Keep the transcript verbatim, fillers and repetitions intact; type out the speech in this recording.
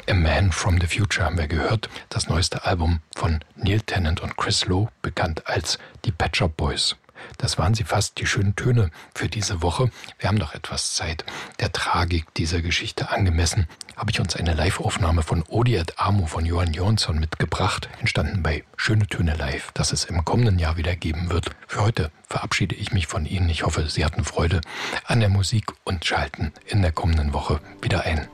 A Man from the Future haben wir gehört. Das neueste Album von Neil Tennant und Chris Lowe, bekannt als die Pet Shop Boys. Das waren sie fast, die schönen Töne für diese Woche. Wir haben noch etwas Zeit. Der Tragik dieser Geschichte angemessen habe ich uns eine Live-Aufnahme von Odi et Amo von Johan Jonsson mitgebracht, entstanden bei Schöne Töne Live, das es im kommenden Jahr wieder geben wird. Für heute verabschiede ich mich von Ihnen. Ich hoffe, Sie hatten Freude an der Musik und schalten in der kommenden Woche wieder ein.